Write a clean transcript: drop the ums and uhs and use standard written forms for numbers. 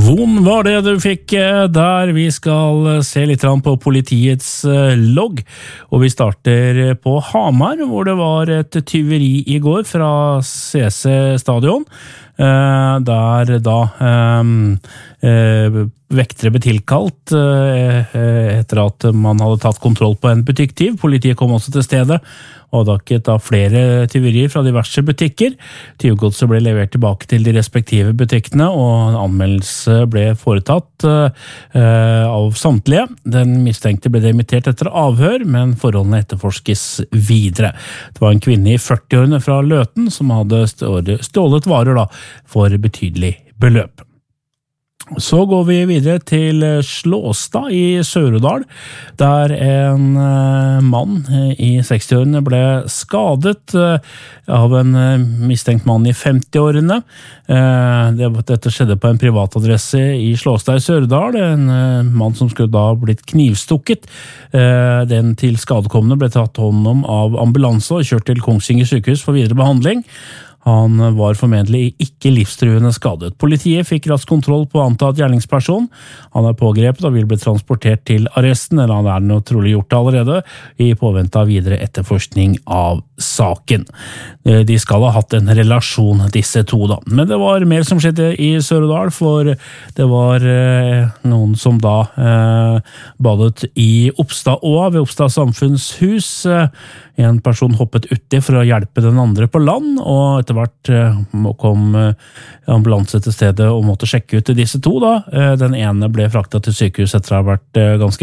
Vond var det du fikk der. Vi skal se litt på politiets logg, og vi starter på Hamar, hvor det var et tyveri I går fra CC Stadion, der da vektere ble tilkalt etter at man hadde tatt kontroll på en butikktyv. Politiet kom også til stedet og avdekket da flere tyverier fra diverse butikker. Tyvgodset ble levert tilbake til de respektive butikkene, og en anmeldelse ble foretatt av samtlige. Den mistenkte ble demittert etter avhør, men forholdene etterforskes videre. Det var en kvinne I 40-årene fra Løten som hadde stjålet varer da, for betydelig beløp. Så går vi videre til Slåstad I Sør-Odal, der en mann I 60-årene ble skadet av en mistenkt mann I 50-årene. Dette skjedde på en privatadresse I Slåstad I Sør-Odal, en mann som skulle da blitt knivstukket. Den til skadekomne ble tatt hånd om av ambulanse og kjørt til Kongsvinger sykehus for videre behandling. Han var formentlig ikke livstruende skadet. Politiet fikk raskt kontroll på antatt gjerningsperson. Han pågrepet og vil bli transportert til arresten, eller han noe trolig gjort det allerede, I påvente av videre etterforskning av saken. De skal ha hatt en relasjon, disse to da. Men det var mer som skjedde I Sør-Odal, for det var noen som da badet I Oppstadåa ved Oppstad samfunnshus. En person hoppet uti for å hjelpe den andre på land, og etter hvert kom ambulanse til stedet og måtte sjekke ut disse to da. Den ene ble fraktet til sykehus etter å ha vært ganske